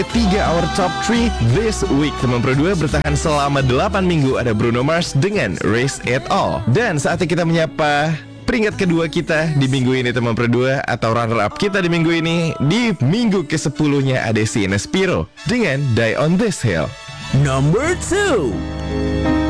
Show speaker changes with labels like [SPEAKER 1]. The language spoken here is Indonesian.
[SPEAKER 1] Ketiga our top 3 this week. Teman Pro 2 bertahan selama 8 minggu. Ada Bruno Mars dengan Raise It All. Dan saatnya kita menyapa peringkat kedua kita di minggu ini, teman Pro 2, atau runner up kita di minggu ini. Di minggu ke-10-nya ada si Nespiro dengan Die on This Hill.
[SPEAKER 2] Number 2.